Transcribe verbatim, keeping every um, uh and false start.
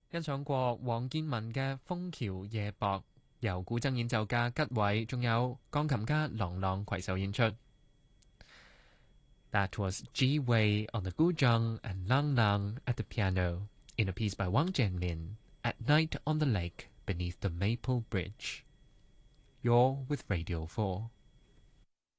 欣賞過黃建文嘅《楓橋夜泊》，由古箏演奏家吉偉，仲有鋼琴家郎朗攜手演出。That was Ji Wei on the guzheng and Lang Lang at the piano in a piece by Wang Jianmin, At Night on the Lake Beneath the Maple Bridge. You're with Radio four.